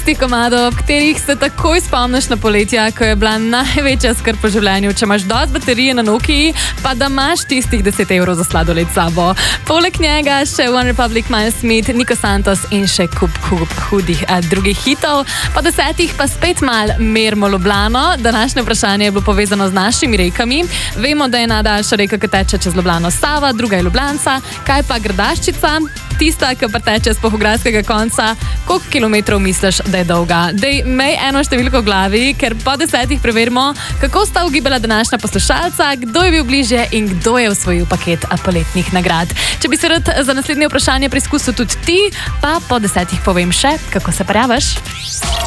tistih komadov, ob katerih se takoj spomniš na poletja, ko je bila največja skrb po življenju, če imaš dosti baterije na Nokiji, pa da imaš tistih 10 evrov za sladoled s sabo. Poleg njega še One Republic, Miles Smith, Nico Santos in še kup hudih drugih hitov. Po 10 pa spet mal merimo Ljubljano. Današnje vprašanje je bilo povezano z našimi rekami. Vemo, da je najdaljša reka, ki teče čez Ljubljano, Sava, druga je Ljubljanca. Kaj pa Gradaščica? Tista, ki preteče z Pohograjskega konca. Koliko kilometrov misliš, da je dolga? Dej, imej eno številko v glavi, ker po 10 preverimo, kako sta ugibala današnja poslušalca, kdo je bil bližje in kdo je osvojil paket poletnih nagrad. Če bi se rad za naslednje vprašanje preizkusil tudi ti, pa po 10 povem še, kako se prijaviš.